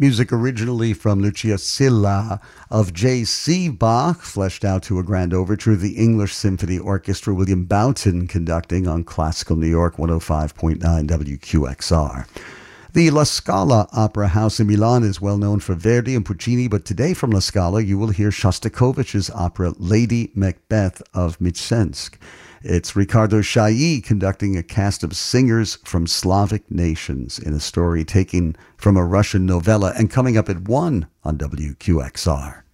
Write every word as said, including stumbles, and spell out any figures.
music originally from Lucia Silla of J C. Bach, fleshed out to a grand overture. The English Symphony Orchestra, William Boughton conducting on Classical New York one oh five point nine W Q X R. The La Scala Opera House in Milan is well known for Verdi and Puccini, but today from La Scala you will hear Shostakovich's opera Lady Macbeth of Mtsensk. It's Ricardo Chailly conducting a cast of singers from Slavic nations in a story taken from a Russian novella and coming up at one on W Q X R.